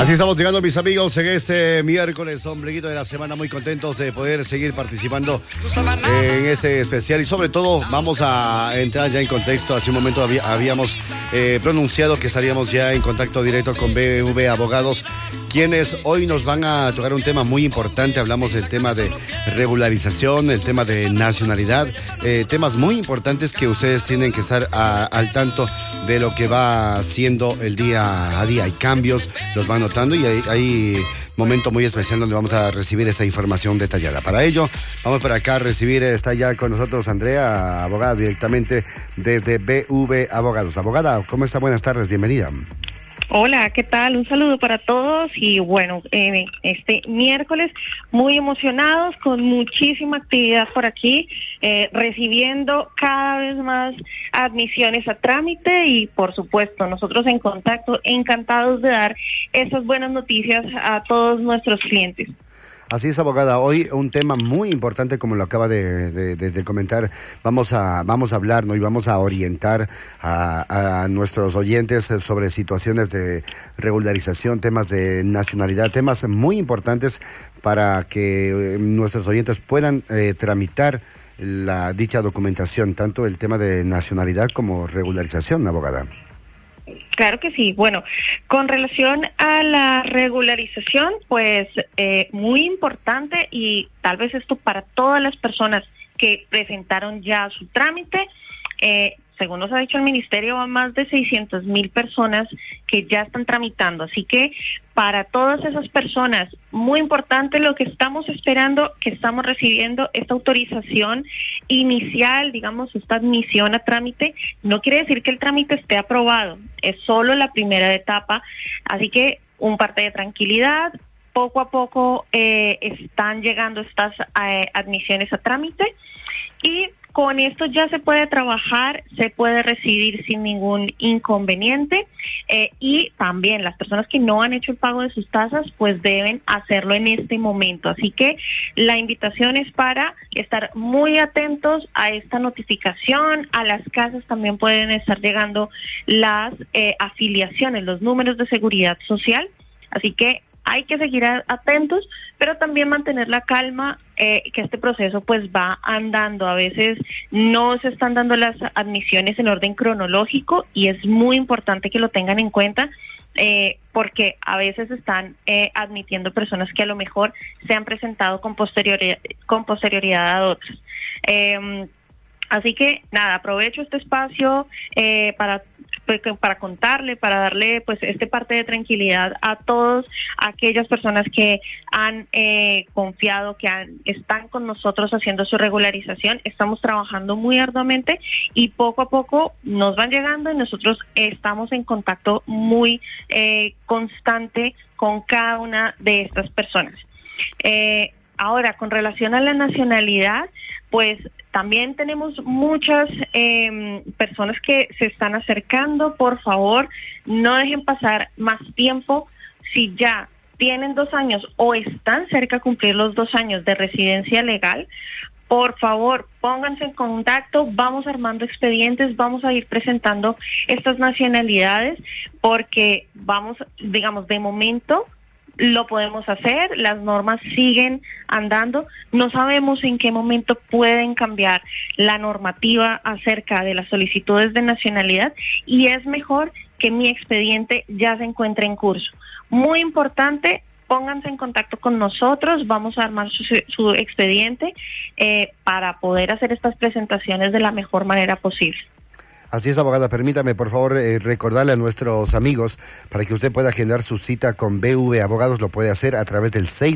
Así estamos llegando, mis amigos, en este miércoles, ombliguito de la semana, muy contentos de poder seguir participando en este especial y sobre todo vamos a entrar ya en contexto. Hace un momento habíamos pronunciado que estaríamos ya en contacto directo con BV Abogados, quienes hoy nos van a tocar un tema muy importante. Hablamos del tema de regularización, el tema de nacionalidad, temas muy importantes que ustedes tienen que estar al tanto de lo que va haciendo el día a día. Hay cambios, los van notando y hay momento muy especial donde vamos a recibir esta información detallada. Para ello, vamos para acá a recibir, está ya con nosotros Andrea, abogada directamente desde BV Abogados. Abogada, ¿cómo está? Buenas tardes, bienvenida. Hola, ¿qué tal? Un saludo para todos y bueno, este miércoles muy emocionados, con muchísima actividad por aquí, recibiendo cada vez más admisiones a trámite y por supuesto nosotros en contacto, encantados de dar esas buenas noticias a todos nuestros clientes. Así es, abogada. Hoy un tema muy importante, como lo acaba de comentar. Vamos a hablar, ¿no? Y vamos a orientar a nuestros oyentes sobre situaciones de regularización, temas de nacionalidad, temas muy importantes para que nuestros oyentes puedan tramitar dicha documentación, tanto el tema de nacionalidad como regularización, abogada. Claro que sí. Bueno, con relación a la regularización, pues muy importante y tal vez esto para todas las personas que presentaron ya su trámite. Según nos ha dicho el ministerio, van más de 600,000 personas que ya están tramitando. Así que para todas esas personas, muy importante lo que estamos esperando, que estamos recibiendo esta autorización inicial, digamos, esta admisión a trámite. No quiere decir que el trámite esté aprobado, es solo la primera etapa. Así que un parte de tranquilidad. Poco a poco están llegando estas admisiones a trámite y con esto ya se puede trabajar, se puede recibir sin ningún inconveniente y también las personas que no han hecho el pago de sus tasas pues deben hacerlo en este momento. Así que la invitación es para estar muy atentos a esta notificación. A las casas también pueden estar llegando las afiliaciones, los números de seguridad social. Así que hay que seguir atentos, pero también mantener la calma, que este proceso pues va andando. A veces no se están dando las admisiones en orden cronológico y es muy importante que lo tengan en cuenta, porque a veces están admitiendo personas que a lo mejor se han presentado con posterioridad a otras. Así que nada, aprovecho este espacio para contarle, para darle pues este parte de tranquilidad a todas aquellas personas que han confiado, que están con nosotros haciendo su regularización. Estamos trabajando muy arduamente y poco a poco nos van llegando y nosotros estamos en contacto muy constante con cada una de estas personas. Ahora, con relación a la nacionalidad, pues también tenemos muchas personas que se están acercando. Por favor, no dejen pasar más tiempo. Si ya tienen 2 años o están cerca de cumplir los 2 años de residencia legal, por favor, pónganse en contacto, vamos armando expedientes, vamos a ir presentando estas nacionalidades porque vamos, digamos, de momento lo podemos hacer, las normas siguen andando, no sabemos en qué momento pueden cambiar la normativa acerca de las solicitudes de nacionalidad y es mejor que mi expediente ya se encuentre en curso. Muy importante, pónganse en contacto con nosotros, vamos a armar su expediente para poder hacer estas presentaciones de la mejor manera posible. Así es, abogada. Permítame, por favor, recordarle a nuestros amigos, para que usted pueda agendar su cita con BV Abogados, lo puede hacer a través del 6